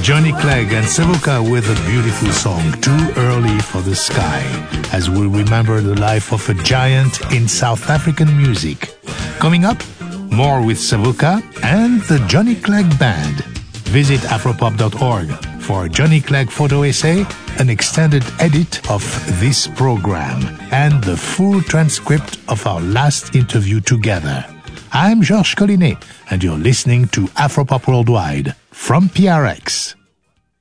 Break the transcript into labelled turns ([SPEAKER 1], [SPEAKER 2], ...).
[SPEAKER 1] Johnny Clegg and Savoca with a beautiful song, Too Early for the Sky, as we remember the life of a giant in South African music. Coming up, more with Savoca and the Johnny Clegg Band. Visit afropop.org for a Johnny Clegg photo essay, an extended edit of this program, and the full transcript of our last interview together. I'm Georges Collinet, and you're listening to Afropop Worldwide from PRX.